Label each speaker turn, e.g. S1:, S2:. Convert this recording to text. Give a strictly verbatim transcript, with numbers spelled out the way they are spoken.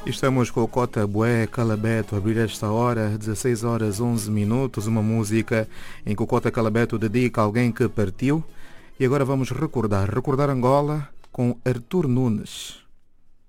S1: Estamos com o Cota Bué Calabeto a abrir esta hora, dezasseis horas onze minutos, uma música em que o Cota Calabeto dedica a alguém que partiu. E agora vamos recordar, recordar Angola com Artur Nunes.